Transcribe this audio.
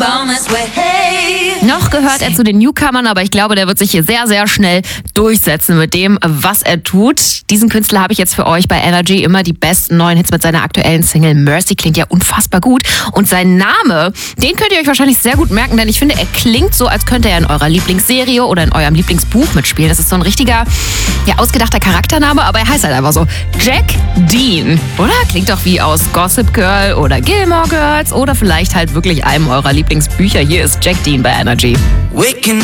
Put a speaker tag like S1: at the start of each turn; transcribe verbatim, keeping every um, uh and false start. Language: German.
S1: Noch gehört er zu den Newcomern, aber ich glaube, der wird sich hier sehr, sehr schnell durchsetzen mit dem, was er tut. Diesen Künstler habe ich jetzt für euch bei Energy immer die besten neuen Hits mit seiner aktuellen Single Mercy. Klingt ja unfassbar gut. Und sein Name, den könnt ihr euch wahrscheinlich sehr gut merken, denn ich finde, er klingt so, als könnte er in eurer Lieblingsserie oder in eurem Lieblingsbuch mitspielen. Das ist so ein richtiger, ja, ausgedachter Charaktername, aber er heißt halt einfach so Jack Dean. Oder? Klingt doch wie aus Gossip Girl oder Gilmore Girls oder vielleicht halt wirklich einem eurer Lieblingsbücher. Hier ist Jack Dean bei Energy.